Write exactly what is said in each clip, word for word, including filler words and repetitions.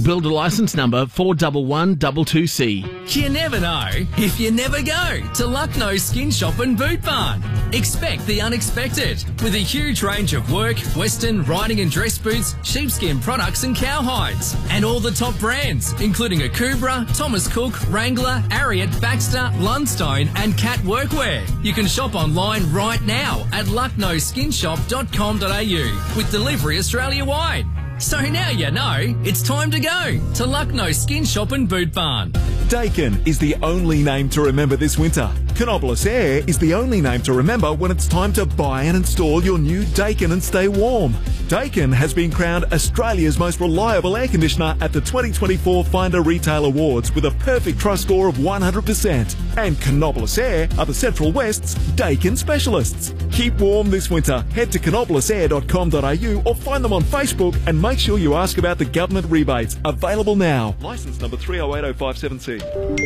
Builder licence number four one one two two C. You never know if you never go to Lucknow Skin Shop and Boot Barn. Expect the unexpected with a huge range of work, western, riding and dress boots, sheepskin products and cowhides. And all the top brands, including Akubra, Thomas Cook, Wrangler, Ariat, Baxter, Lundstone and Cat Workwear. You can shop online right now at lucknow skin shop dot com dot a u with delivery Australia-wide. So now you know, it's time to go to Lucknow Skin Shop and Boot Barn. Daikin is the only name to remember this winter. Canopolis Air is the only name to remember when it's time to buy and install your new Daikin and stay warm. Daikin has been crowned Australia's most reliable air conditioner at the twenty twenty-four Finder Retail Awards with a perfect trust score of one hundred percent. And Canopolis Air are the Central West's Daikin specialists. Keep warm this winter. Head to canopolis air dot com dot a u or find them on Facebook and make sure you ask about the government rebates. Available now. Licence number three oh eight oh five seven C.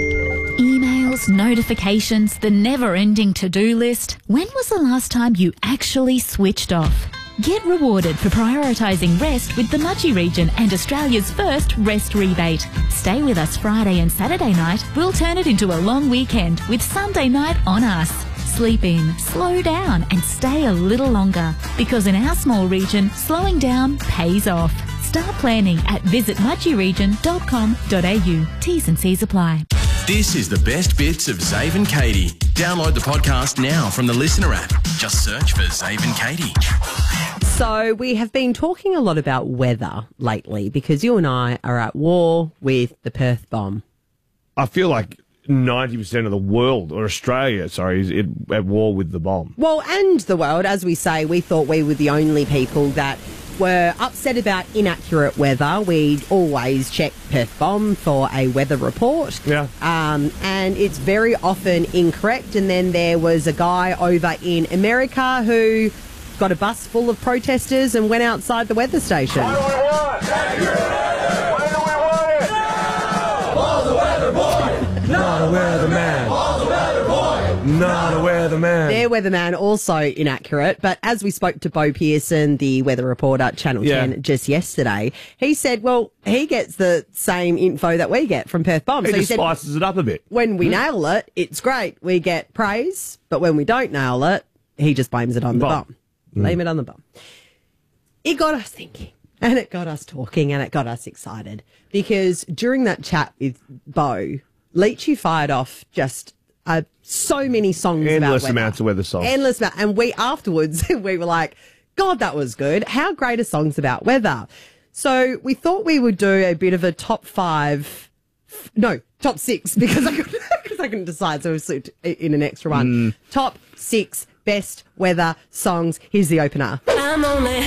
Emails, notifications, the never-ending to-do list. When was the last time you actually switched off? Get rewarded for prioritising rest with the Mudgee region and Australia's first rest rebate. Stay with us Friday and Saturday night. We'll turn it into a long weekend with Sunday night on us. Sleep in, slow down and stay a little longer. Because in our small region, slowing down pays off. Start planning at visit mudgee region dot com dot a u. T's and C's apply. This is the best bits of Zave and Katie. Download the podcast now from the Listener app. Just search for Zave and Katie. So we have been talking a lot about weather lately because you and I are at war with the Perth bomb. I feel like ninety percent of the world, or Australia, sorry, is at war with the bomb. Well, and the world, as we say, we thought we were the only people that were upset about inaccurate weather. We always check Perth Bomb for a weather report. Yeah. Um, and it's very often incorrect. And then there was a guy over in America who got a bus full of protesters and went outside the weather station. What do we want? Accurate weather. When do we want it? Now! Call the weather boy. Not a weatherman. Call the weather boy. Not a weatherman. Their weatherman also inaccurate, but as we spoke to Bo Pearson, the weather reporter at Channel Yeah. ten just yesterday, he said, well, he gets the same info that we get from Perth Bomb. He so he just said, spices it up a bit. when we nail it, it's great. We get praise, but when we don't nail it, he just blames it on the Bomb. bomb. Blame it on the bomb. It got us thinking, and it got us talking, and it got us excited, because during that chat with Bo, Leachy fired off just uh, so many songs about Endless weather. amounts of weather songs. Endless amount. And we afterwards, we were like, God, that was good. How great are songs about weather? So we thought we would do a bit of a top five, f- no, top six, because I couldn't, because I couldn't decide, so we slipped in an extra one. Mm. Top six best weather songs. Here's the opener. I'm only